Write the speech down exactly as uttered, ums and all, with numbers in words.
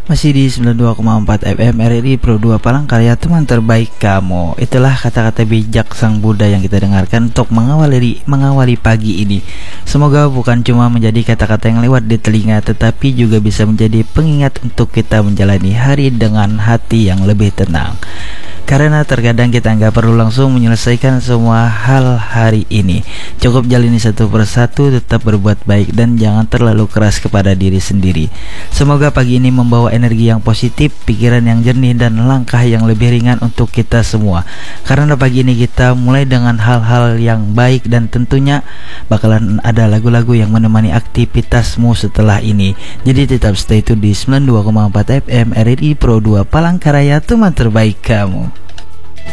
Masih di sembilan puluh dua koma empat F M R R I Pro dua Palangkaraya, teman terbaik kamu. Itulah kata-kata bijak Sang Buddha yang kita dengarkan untuk mengawali mengawali pagi ini. Semoga bukan cuma menjadi kata-kata yang lewat di telinga, tetapi juga bisa menjadi pengingat untuk kita menjalani hari dengan hati yang lebih tenang. Karena terkadang kita nggak perlu langsung menyelesaikan semua hal hari ini. Cukup jalani satu persatu, tetap berbuat baik, dan jangan terlalu keras kepada diri sendiri. Semoga pagi ini membawa energi yang positif, pikiran yang jernih, dan langkah yang lebih ringan untuk kita semua. Karena pagi ini kita mulai dengan hal-hal yang baik, dan tentunya bakalan ada lagu-lagu yang menemani aktivitasmu setelah ini. Jadi tetap stay tune di sembilan puluh dua koma empat F M R R I Pro dua Palangkaraya, teman terbaik kamu.